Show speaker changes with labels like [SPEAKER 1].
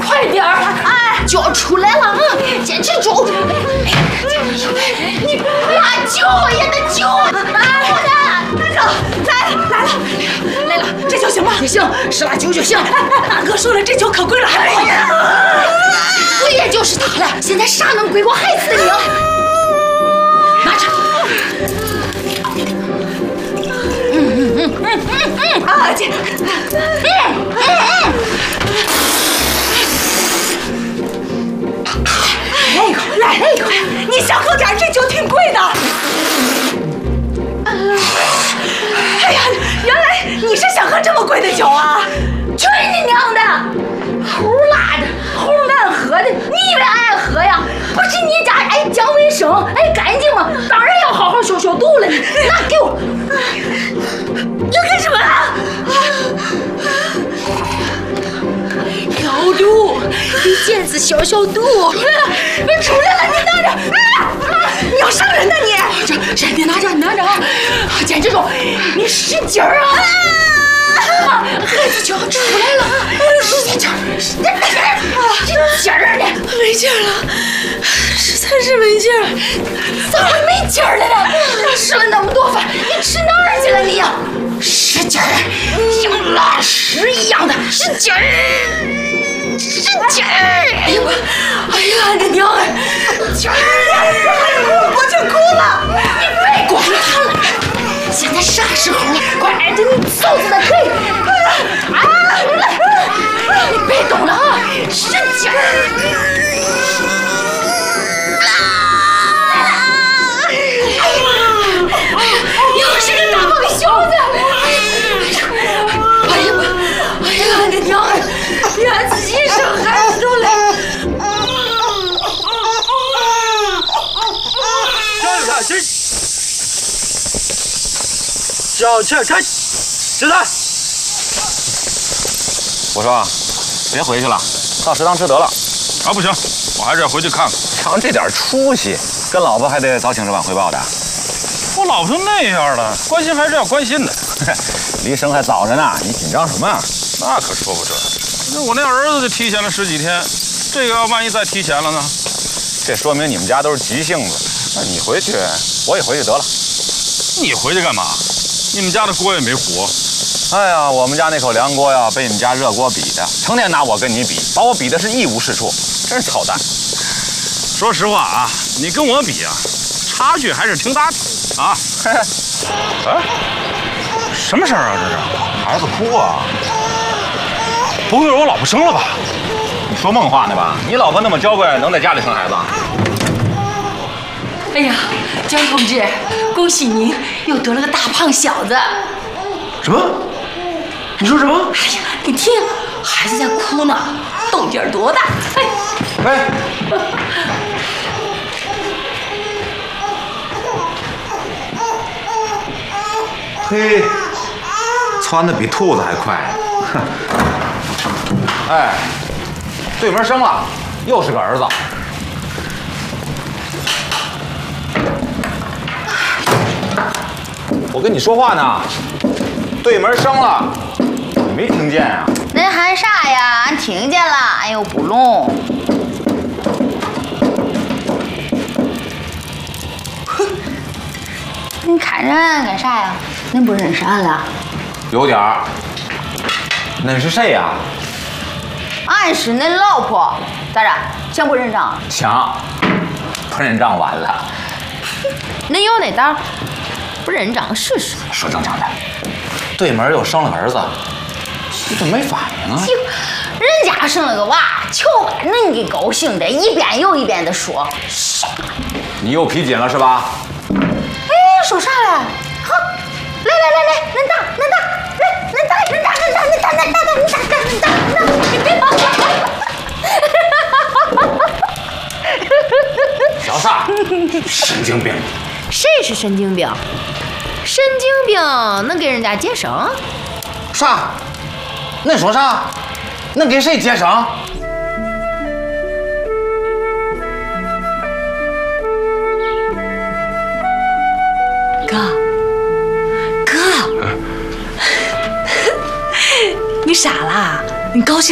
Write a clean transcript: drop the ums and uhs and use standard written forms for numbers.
[SPEAKER 1] 快点儿！哎，就要出来了啊！坚持住！你呀，救也得救！哎，大哥，来了，这酒行吗？也行，10拉9就行。大哥说了，这酒可贵了，还不好呀？贵也就是它了，现在啥能贵过害死你啊？拿着。啊，姐，来一口，你小口点，这酒挺贵的。哎呀，原来你是想喝这么贵的酒啊！去你娘的！齁辣的，齁难喝的，你以为俺爱喝呀？不是你家爱讲卫生，爱干净吗？当然要好好消消毒了。拿给我，要干什么啊？消毒，给毽子消毒。出来了，你拿着。你要伤人的你！这，你拿着啊！坚持住，你使劲儿啊！孩子就要出来了，使劲儿，这劲儿呢？没劲儿了，实在是没劲儿。咋会没劲儿了呢？吃了那么多饭，你吃哪儿去了你呀？使劲儿，像拉屎一样的使劲儿。使劲儿！哎呀，你娘哎！劲儿啊！我就哭了！你别管他了，现在啥时候了？快挨着你嫂子的腿！啊！你别动了啊！使劲儿！又是个大胖小子！哎呀，你娘哎！连自己生孩子都累。
[SPEAKER 2] 小倩开，起来！
[SPEAKER 3] 我说，别回去了，到食堂吃得了。
[SPEAKER 4] 啊，不行，我还是要回去看看。
[SPEAKER 3] 瞧这点出息，跟老婆还得早请示晚汇报的。
[SPEAKER 4] 我老婆都那样了，关心还是要关心的。
[SPEAKER 3] 离生还早着呢，你紧张什么呀？
[SPEAKER 4] 那可说不准。那我那儿子就提前了10几天，这个要万一再提前了呢？
[SPEAKER 3] 这说明你们家都是急性子。那你回去，我也回去得了。
[SPEAKER 4] 你回去干嘛？你们家的锅也没糊。
[SPEAKER 3] 哎呀，我们家那口凉锅呀，被你们家热锅比的，成天拿我跟你比，把我比的是一无是处，真是操蛋。
[SPEAKER 4] 说实话啊，你跟我比啊，差距还是挺大的啊。哎，什么事儿啊？这是
[SPEAKER 3] 孩子哭啊？
[SPEAKER 4] 不会是我老婆生了吧？
[SPEAKER 3] 你说梦话呢吧？你老婆那么娇贵，能在家里生孩子？
[SPEAKER 1] 哎呀，蒋同志，恭喜您又得了个大胖小子！
[SPEAKER 2] 什么？你说什么？
[SPEAKER 1] 哎呀，你听，孩子在哭呢，动静多大？
[SPEAKER 2] 哎，嘿，窜的比兔子还快。哼！
[SPEAKER 3] 哎，对门生了，又是个儿子。我跟你说话呢，对门生了，你没听见啊？
[SPEAKER 5] 恁喊啥呀？俺听见了，俺又不聋。哼，你看着俺干啥呀？恁不认识俺了？
[SPEAKER 3] 有点儿。恁是谁呀？
[SPEAKER 5] 俺是恁老婆，咋着？想不认账？
[SPEAKER 3] 想，不认账完了。
[SPEAKER 5] 恁有那胆儿？不认账试试。
[SPEAKER 3] 说正经的，对门又生了儿子，你怎么没反应啊？
[SPEAKER 5] 人家生了个娃，瞧把恁给高兴的，一遍又一遍的说。
[SPEAKER 3] 你又皮紧了是吧？
[SPEAKER 5] 哎，说啥嘞？好，来，恁打，你别跑！
[SPEAKER 3] 小撒，神经病！
[SPEAKER 5] 谁是神经病？神经病能给人家接生？
[SPEAKER 3] 啥？恁说啥？恁给谁接生？
[SPEAKER 1] 哥，你傻啦？你高兴？